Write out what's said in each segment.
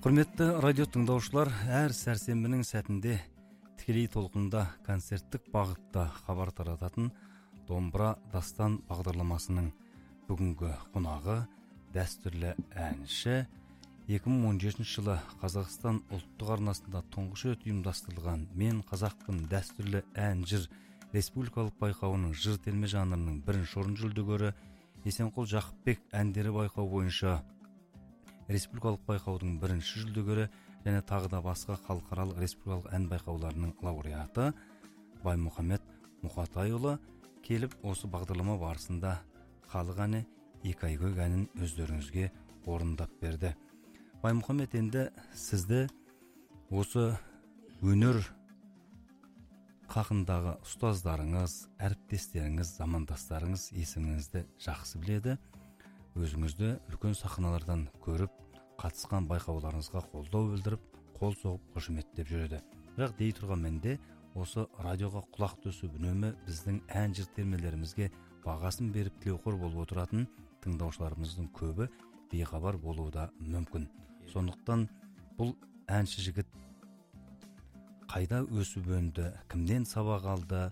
Құрметті радио тыңдаушылар, әр сәрсенбінің сәтінде тікелей толқында концерттік бағытта хабар тарататын Домбыра дастан бағдарламасының бүгінгі қонағы дәстүрлі әнші 2017 жылы Қазақстан ұлттық арнасында тұңғыш рет ұйымдастырылған Мен қазақпын дәстүрлі ән жыр республикалық байқауының жыр терме жанрының бірінші орын жүлдегері, Есенқұл Жақыпбек әндері байқау бойынша республикалық байқаудың бірінші жүлдегері және тағы да басқа халықаралық республикалық ән байқауларының лауреаты Баймұхамед Мұқатайұлы келіп осы бағдарлама барысында халық әні Екайкөк әнін өздеріңізге орындап берді. Баймұхамед, енді сізді осы өнер қақындағы ұстаздарыңыз, әріптестеріңіз, замандастарыңыз есіміңізді жақсы біледі. Өзіңізді үлкен сахналардан көріп, қатысқан байқауларыңызға қолдау білдіріп, қол соғып, қошеметтеп жүреді. Бірақ дей тұрған менде осы радиоға құлақ төсіп үнемі біздің ән жыр термелерімізге бағасын беріп тілеуқор болып отыратын тыңдаушыларымыздың көбі бейхабар болуы да мүмкін. Сондықтан бұл әнші жігіт қайда өсіп өнді, кімден сабақ алды,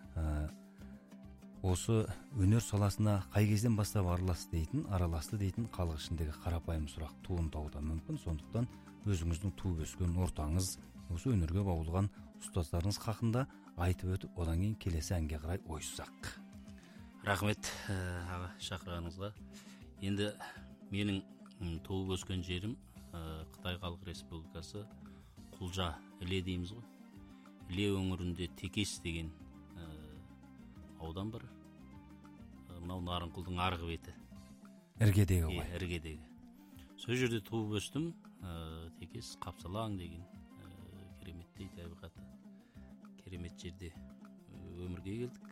осы өнер саласына қай кезден бастап араласты дейтін халық ішіндегі қарапайым сұрақ туындауы да мүмкін. Сондықтан өзіңіздің туып өскен ортаңыз, осы өнерге баулыған ұстаздарыңыз хақында айтып өтіп, одан кейін келесі әнге қарай ойыссақ. Рахмет аға шақырғаныңызға. Енді менің туып өскен жерім Қытай Халық Республикасы Құлжа Іле дейміз ғой. Іле өңірінде Текес деген аудан бар. Мынау Нарынқұлдың арғы беті. Іргедегі ғой. Іргедегі. Сол жерде туып өстім. Текес Қапсалаң деген кереметтей табиғаты. Керемет жерде өмірге келдік.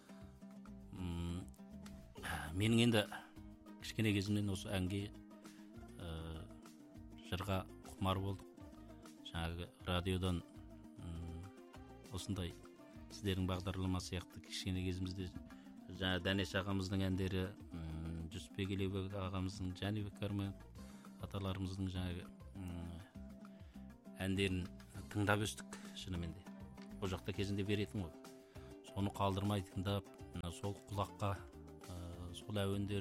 Менің енді кішкене кезімнен осы әнге жырға құмар болдық. Жаңағы радиодан осындай сіздердің бағдарлама сияқты кішкене кезімізде жаңа Дәнеш ағамыздың әндері, Жүсіпбек Елебек ағамыздың, Жәнібек Армен аталарымыздың жаңағы әндерін тыңдап өстік шынымен де. Ол жақта кезінде беретін ғой. Соны қалдырмай тыңдап, сол құлаққа сол әуендер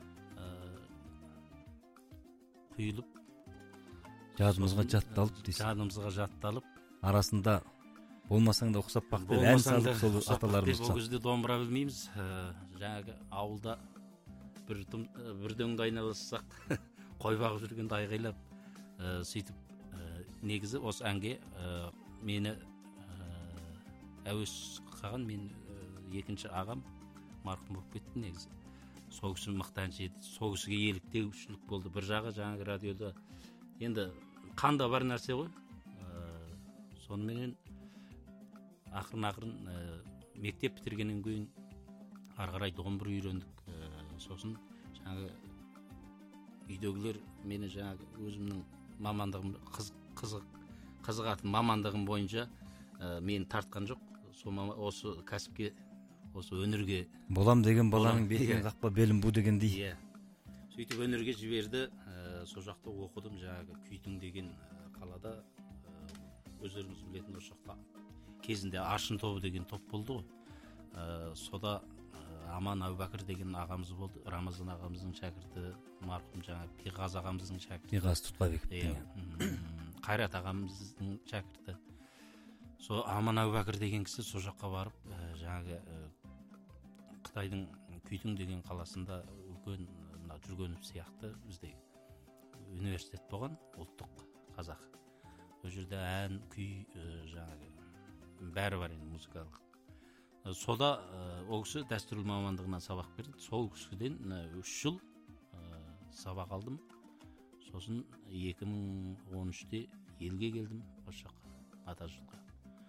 құйылып, жадымызға жатталып дейсіз. Жадымызға жатталып, арасында болмасаң да ұқсап бақ деп ән салып сол аталарымыз сол кезде домбыра білмейміз. Жаңағы ауылда бір дөңге айналыссақ қой бағып жүргенде айғайлап сөйтіп негізі осы әнге мені әуес қаған мен екінші ағам марқұм болып кетті негізі. Сол кісі мықты әнші еді. Сол кісіге еліктеушілік болды. Bir жағы жаңағы радиода енді қанда бар нәрсе ғой. Сонымен ақырын мектеп бітіргеннен кейін ары қарай домбыра үйрендік. Сосын жаңағы үйдегілер мені жаңағы өзімнің мамандығым қызығатын мамандығым бойынша мені тартқан жоқ. Осы кәсіпке, осы өнерге болам деген баланың бетінен қақпа белін бу дегендей. Сөйтіп өнерге жіберді. Сол жақта оқыдым. Жаңағы Күйтің деген қалада, өздеріңіз білетін осы жақта кезінде Аршын тобы деген топ болды ғой. Сода Аман Әубәкір деген ағамыз болды. Рамазан ағамыздың шәкірті, марқұм жаңағы Пиғаз ағамыздың шәкірті. Пиғаз Тұтқабеков. Қайрат ағамыздың шәкірті. Сол Аман Әубәкір деген кісі сол жаққа барып, жаңағы Қытайдың Күйтің деген қаласында үлкен Жүргенов сияқты бізде университет болған, ұлттық қазақ. Ол жерде ән, күй, жаңағы бәрі бар енді музыкалық. Сода ол кісі дәстүрлі мамандығынан сабақ берді. Сол кісіден 3 жыл сабақ алдым. Сосын 2013-те елге келдім осы жаққа, Атажұртқа.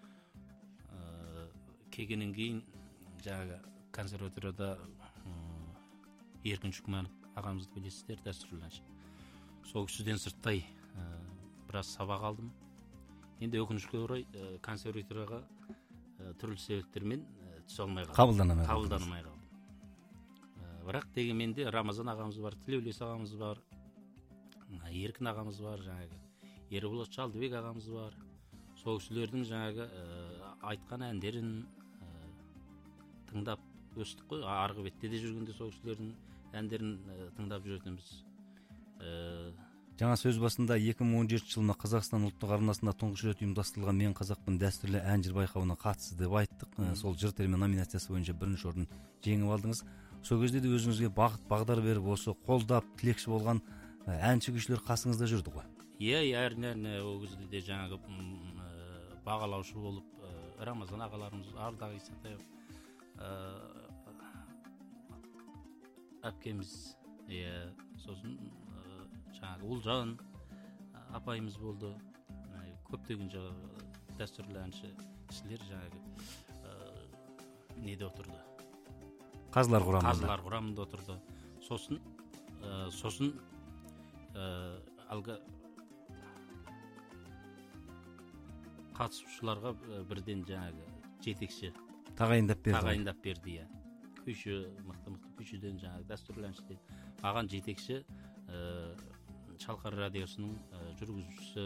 Келгеннен кейін жаңағы консерваторияда Еркін Шүкманов ағамызды білесіздер, дәстүрлі әнші. Сол кісіден сырттай біраз сабақ алдым. Енді өкінішке орай консерваторияға түрлі себептермен түсе алмай қалдым. Қабылданамай қалдым. Бірақ дегенмен де Рамазан ағамыз бар, Тілеулес ағамыз бар, Еркін ағамыз бар, жаңағы Ерболат Шалдыбек ағамыз бар. Сол кісілердің жаңағы айтқан әндерін тыңдап өстік қой. Арғы бетте де жүргенде сол кісілердің әндерін тыңдап жүретінбіз. Жаңа сөз басында 2017 жылына Қазақстан ұлттық арнасында тұңғыш рет ұйымдастырылған Мен қазақпын дәстүрлі ән жыр байқауына қатысты деп айттық. Сол жыр терме номинациясы бойынша бірінші орын жеңіп алдыңыз. Сол кезде де өзіңізге бағыт бағдар беріп, осы қолдап тілекші болған әнші күйшілер қасыңызда жүрді ғой. Иә, әрине ол кезде де жаңағы бағалаушы болып Рамазан ағаларымыз, Ардақ Исатаев әпкеміз, сосын жаңағы Ұлжан апайымыз болды. Көптеген жаңағы дәстүрлі әнші кісілер жаңағы неде отырды? Қазылар құрамында. Қазылар құрамында отырды. Сосын алғы қатысушыларға бірден жаңағы жетекші тағайындап берді. Күйші, мықты күйшіден, жаңағы дәстүрлі әншіден маған жетекші Шалқар радиосының жүргізушісі,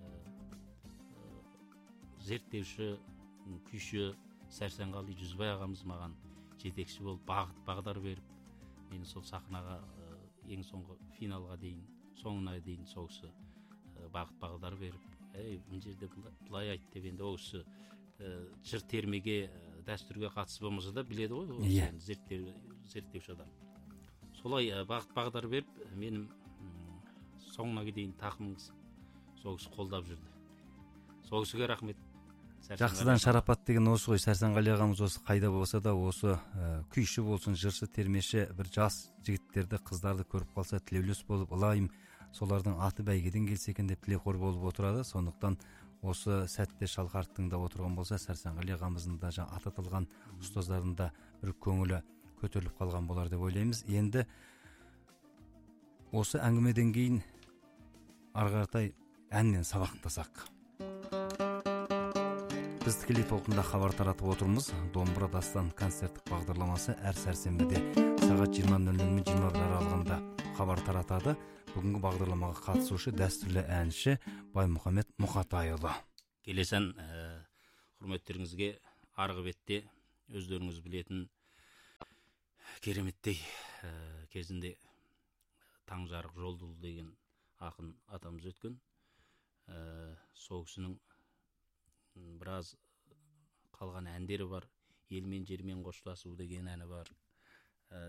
зерттеуші, күйші Сәрсенғали Жүзбай ағамыз маған жетекші болып бағыт бағдар беріп, мені сол сахнаға ең соңғы финалға дейін, соңына дейін сол кісі бағыт бағдар беріп, мына жерде былай айт деп, енді ол кісі жыр термеге, дәстүрге қатысы болмаса да біледі ғой, зерттеуші адам. Солай бағыт бағдар беріп, менің соңына дейін тақымыңыз сол кісі қолдап жүрді. Сол кісіге рахмет. Жақсыдан шарапат деген осы ғой. Сәрсенғали ағамыз осы қайда болса да, осы күйші болсын, жыршы, термеші бір жас жігіттерді, қыздарды көріп қалса тілеулес болып, ылайым солардың аты бәйгеден келсе екен деп тілекор болып отырады. Сондықтан осы сәтте шалқарды тыңдап отырған болса, Сәрсенғали ағамыздың да жаңа аты аталған ұстаздардың да бір көңілі көтеріліп қалған болар деп ойлаймыз. Енді осы әңгімеден кейін ары қаратай әннен сабақтасақ. Біз тікелей толқында хабар таратып отырмыз. Домбыра дастан концерттік бағдарламасы әр сәрсенбіде сағат 20:00 мен 21 аралығында хабар таратады. Бүгінгі бағдарламаға қатысушы дәстүрлі әнші Баймұхамед Мұқатайұлы. Келесен құрметтеріңізге арғы бетте өздеріңіз білетін кереметтей кезінде Таңжарық Жолдыл деген ақын атамыз өткен. Сол кісінің біраз қалған әндері бар. Елмен жермен қоштасу деген әні бар.